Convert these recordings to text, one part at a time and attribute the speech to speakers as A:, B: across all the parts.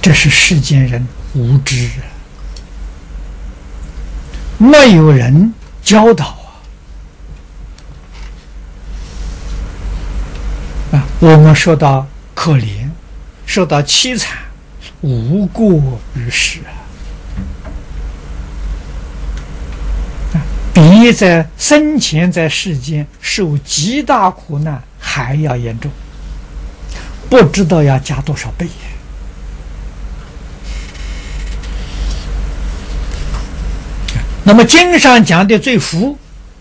A: 这是世间人无知，没有人教导我们受到可怜，受到凄惨，无过于世比在生前在世间受极大苦难还要严重，不知道要加多少倍。那么经上讲的罪福，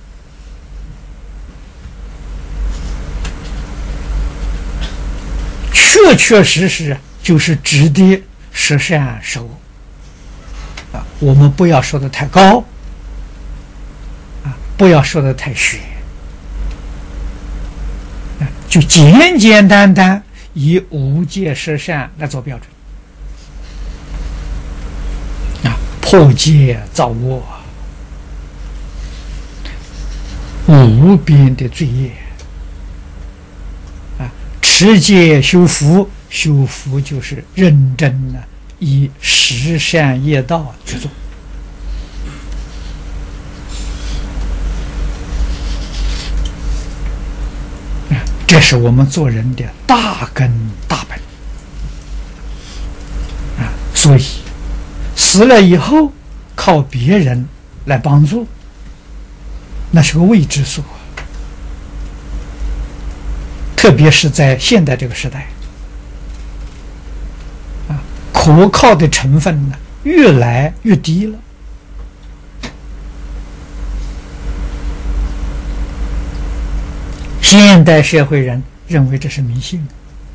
A: 确确实实就是指的十善十恶我们不要说的太高不要说的太玄就简简单单以五戒十善来做标准破戒造恶无边的罪业持戒修福，修福就是认真的以十善业道去做这是我们做人的大根大本所以死了以后靠别人来帮助，那是个未知数特别是在现代这个时代可靠的成分呢越来越低了现代社会人认为这是迷信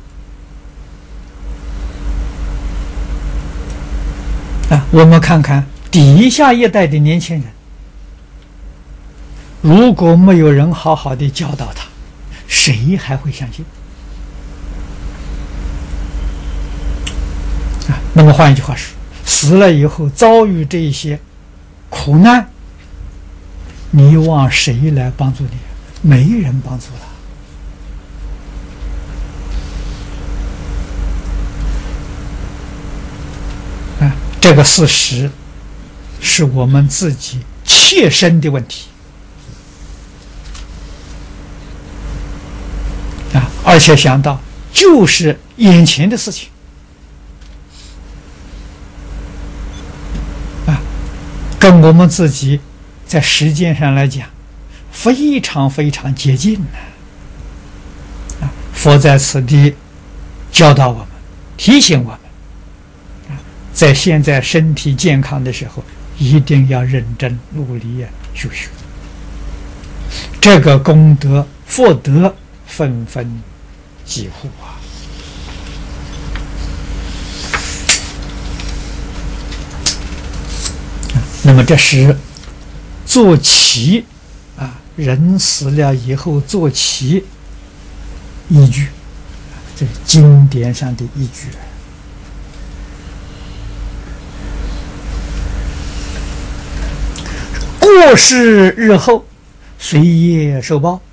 A: 我们看看底下一代的年轻人，如果没有人好好的教导他，谁还会相信那么换一句话说，死了以后遭遇这一些苦难，你望谁来帮助你？没人帮助了这个事实是我们自己切身的问题而且想到就是眼前的事情跟我们自己在时间上来讲非常非常接近佛在此地教导我们，提醒我们在现在身体健康的时候一定要认真努力修修，这个功德福德纷纷几乎那么这是做棋人死了以后做棋依据，这是经典上的依据过世日后随业受报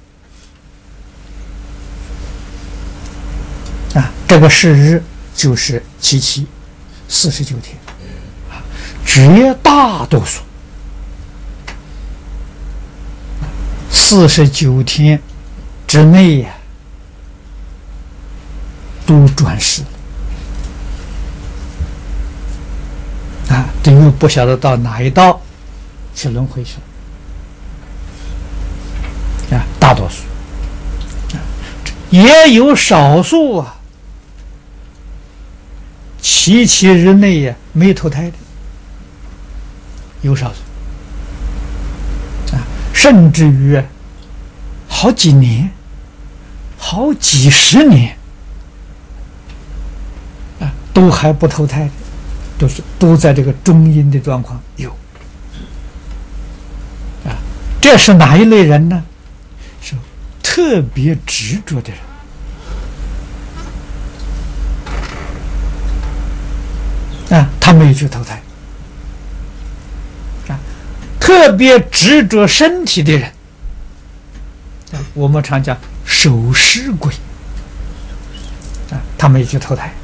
A: 这个世日就是七七49天绝大多数49天之内都转世都又不晓得到哪一道去轮回去了大多数也有少数7日内没投胎的，有少数甚至于好几年好几十年都还不投胎的，都在这个中阴的状况有这是哪一类人呢？是特别执着的人他没有去投胎特别执着身体的人我们常讲守尸鬼他没有去投胎